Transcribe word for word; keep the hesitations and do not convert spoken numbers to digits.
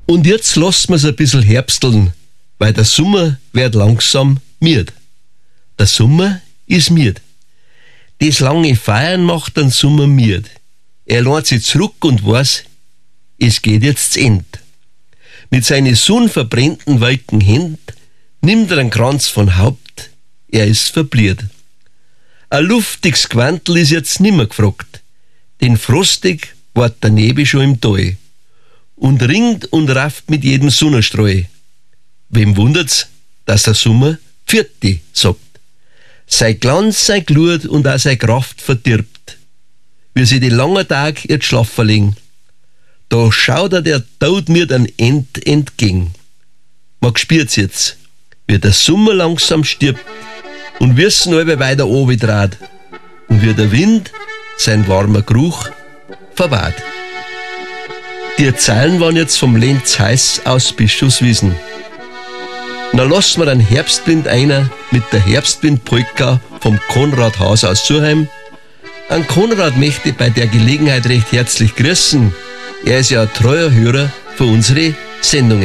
Und jetzt lassen wir's ein bisschen herbsteln, weil der Sommer wird langsam miert. Der Sommer ist miert. Das lange Feiern macht den Sommer miert. Er lehnt sich zurück und weiß, es geht jetzt zu End. Mit seinen sonnverbrennten welken Händen nimmt er einen Kranz von Haupt, er ist verbliert. Ein luftiges Quantel ist jetzt nimmer gefragt, denn frostig wart der Nebel schon im Tal und ringt und rafft mit jedem Sonnenstrahl. Wem wundert's, dass der Sommer Vierte sagt. Sein Glanz, sein Glut und auch seine Kraft verdirbt, wie sie die langen Tag ihr Schlaf verlegen. Da schaut er der Tod mir dann end entgegen. Man spürt's jetzt, wie der Sommer langsam stirbt und wir's noch weiter oben draht und wie der Wind sein warmer Geruch verwahrt. Die Zeilen waren jetzt vom Lenz Heiß aus Bischofswiesen. Na lassen wir den Herbstwind einer mit der Herbstwind-Polka vom Konrad Haas aus Surheim. An Konrad möchte ich bei der Gelegenheit recht herzlich grüßen. Er ist ja ein treuer Hörer für unsere Sendungen.